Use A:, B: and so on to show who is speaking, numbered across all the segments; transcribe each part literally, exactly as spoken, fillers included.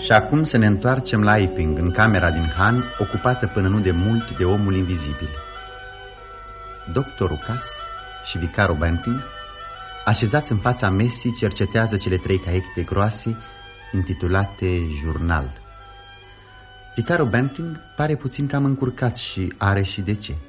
A: Și acum să ne întoarcem la Iping, în camera din Han, ocupată până nu de mult de omul invizibil. Doctorul Cass și vicarul Banting, așezați în fața mesii, cercetează cele trei caiete groase intitulate Jurnal. Vicarul Banting pare puțin cam încurcat și are și de ce.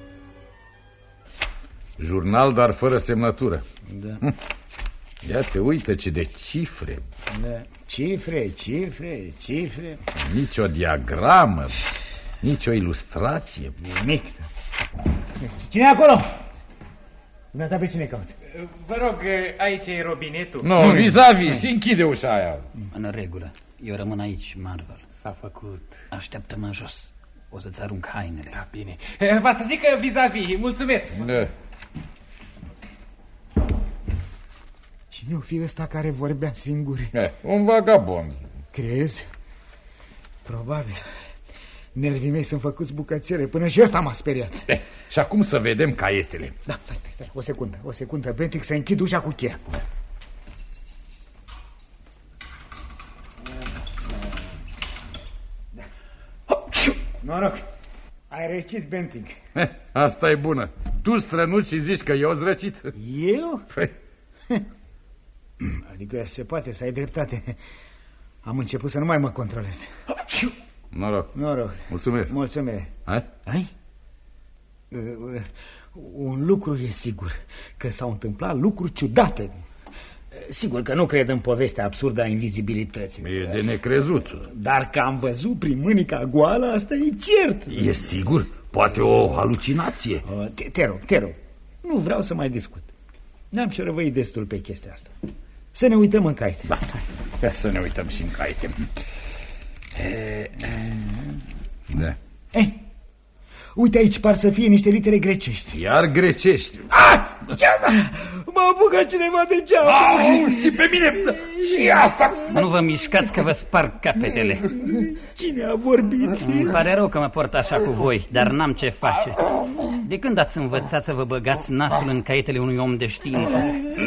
B: Jurnal, dar fără semnătură.
C: Da.
B: Ia te uită ce de cifre.
C: Da. Cifre, cifre, cifre.
B: Nici o diagramă, nici o ilustrație.
C: Nimic. Cine e acolo? Dumneata pe cine cauți?
D: Vă rog, aici e robinetul.
B: Nu, no, vis-a-vis, și închide ușa aia.
E: În regulă, eu rămân aici, Marvel.
D: S-a făcut.
E: Așteaptă-mă jos, o să-ți arunc hainele.
D: Da, bine. Va să zic vis-a-vis, mulțumesc.
B: Da.
C: Cine o fi ăsta care vorbea singur?
B: Eh, un vagabond.
C: Crezi? Probabil. Nervii mei sunt făcuți bucățele, până și ăsta m-a speriat.
B: Eh, și acum să vedem caietele.
C: Da, stai, stai, stai, o secundă, o secundă, Bentic, să închid ușa cu cheia. Noroc, ai răcit, Bentic.
B: Eh, asta e bună. Tu strănuți și zici că eu zrăcit?
C: Eu?
B: Păi.
C: Adică se poate să ai dreptate. Am început să nu mai mă controlez.
B: Noroc.
C: Noroc.
B: Mulțumesc.
C: Mulțumesc.
B: Hai?
C: Ai? Un lucru e sigur, că s-au întâmplat lucruri ciudate. Sigur că nu cred în povestea absurdă a invizibilității.
B: E de necrezut.
C: Dar că am văzut prin mânica goală, asta e cert.
B: E sigur? Poate o halucinație.
C: Te, te rog, te rog. Nu vreau să mai discut. Ne-am șerăvăit destul pe chestia asta. Să ne uităm în caiete.
B: Da, hai să ne uităm și în caiete. Da.
C: Ei, uite aici par să fie niște litere grecești.
B: Iar grecești.
C: Ah! Ce asta? M-a apucat cineva de geam.
B: Ah, și pe mine. Și asta.
E: Nu vă mișcați că vă sparg capetele.
C: Cine a vorbit?
E: Îmi pare rău că mă port așa cu voi, dar n-am ce face. De când ați învățat să vă băgați nasul în caietele unui om de știință?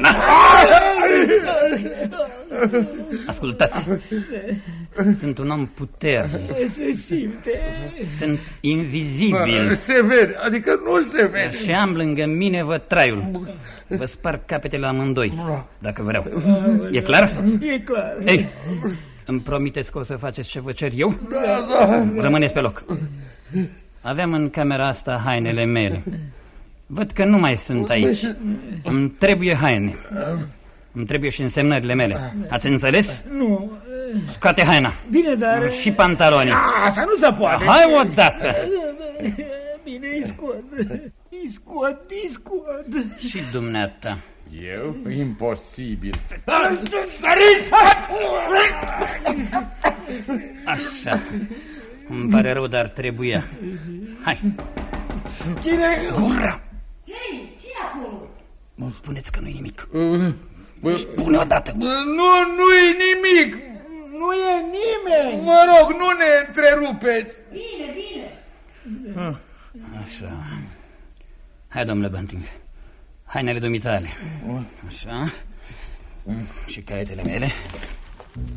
E: Ascultați. Sunt un om puternic.
C: Se simte.
E: Sunt invizibil.
B: Se vede, adică nu se vede.
E: Și am lângă mine vă traiul. Vă sparg capetele amândoi, dacă vreau. E clar?
C: E clar.
E: Ei, îmi promiteți că o să faceți ce vă cer eu?
B: Da, da.
E: Rămâneți pe loc. Aveam în camera asta hainele mele. Văd că nu mai sunt aici. Îmi trebuie haine. Îmi trebuie și însemnările mele. Ați înțeles?
C: Nu.
E: Scoate haina.
C: Bine, dar...
E: Și pantalonii.
C: Asta nu se poate.
E: Hai odată.
C: Bine, îi scot. Îi scot, îi scot.
E: Și dumneata.
B: Eu? Imposibil.
C: Sărit!
E: Așa. Îmi pare rău, dar trebuia. Hai.
C: Cine?
E: Gura!
F: Hei, cine acolo?
E: Nu spuneți că nu-i nimic.
B: Bă,
E: Spune odată.
B: nu, nu-i nimic.
C: Nu e nimeni.
B: Vă rog, nu ne întrerupeți.
F: Bine, bine.
E: Așa. Hai, domnule Banting. Hainele dumitale. Așa. Și caietele mele.